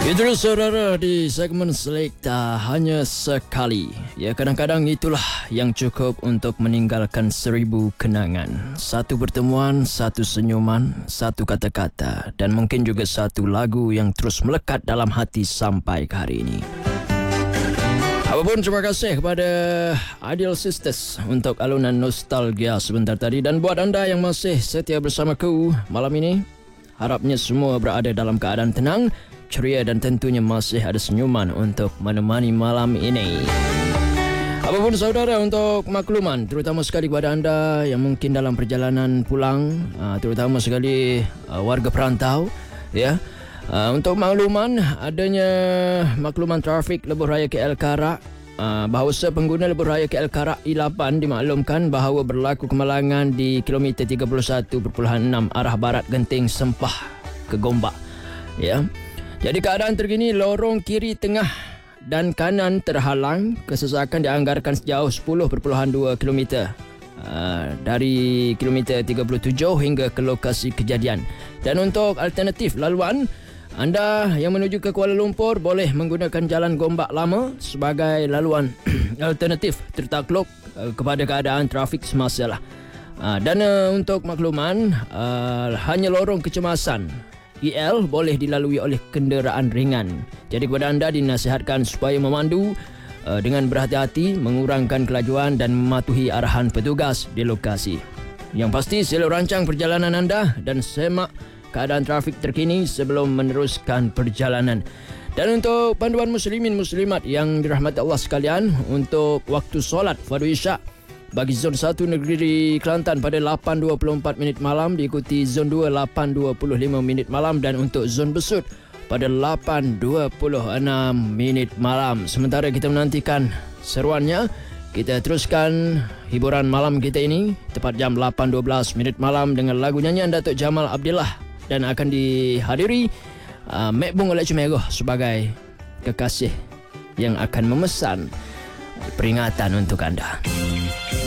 Itu saudara di segmen Selekta hanya sekali. Ya, kadang-kadang itulah yang cukup untuk meninggalkan 1000 kenangan. Satu pertemuan, satu senyuman, satu kata-kata dan mungkin juga satu lagu yang terus melekat dalam hati sampai ke hari ini. Apapun, terima kasih kepada Ideal Sisters untuk alunan nostalgia sebentar tadi. Dan buat anda yang masih setia bersamaku malam ini, harapnya semua berada dalam keadaan tenang, ceria dan tentunya masih ada senyuman untuk menemani malam ini. Apapun saudara, untuk makluman terutama sekali kepada anda yang mungkin dalam perjalanan pulang, terutama sekali warga perantau, ya. Untuk makluman, adanya makluman trafik Lebuh Raya KL Karak, bahawa pengguna Lebuh Raya KL Karak I8 dimaklumkan bahawa berlaku kemalangan di kilometer 31.6 arah barat Genting Sempah ke Gombak, ya. Jadi keadaan terkini, lorong kiri, tengah dan kanan terhalang. Kesesakan dianggarkan sejauh 10.2 km dari kilometer 37 hingga ke lokasi kejadian. Dan untuk alternatif laluan, anda yang menuju ke Kuala Lumpur boleh menggunakan Jalan Gombak Lama sebagai laluan alternatif tertakluk kepada keadaan trafik semasa lah. Dan untuk makluman, hanya lorong kecemasan EL boleh dilalui oleh kenderaan ringan. Jadi kepada anda dinasihatkan supaya memandu dengan berhati-hati, mengurangkan kelajuan dan mematuhi arahan petugas di lokasi. Yang pasti sila rancang perjalanan anda dan semak keadaan trafik terkini sebelum meneruskan perjalanan. Dan untuk panduan muslimin muslimat yang dirahmati Allah sekalian, untuk waktu solat fardu isyak bagi zon 1 negeri Kelantan pada 8.24 malam, diikuti zon 2 8.25 malam, dan untuk zon Besut pada 8.26 malam. Sementara kita menantikan seruannya, kita teruskan hiburan malam kita ini tepat jam 8.12 malam dengan lagu nyanyian Datuk Jamal Abdillah, dan akan dihadiri Mek Bung oleh Cumego sebagai kekasih yang akan memesan peringatan untuk anda.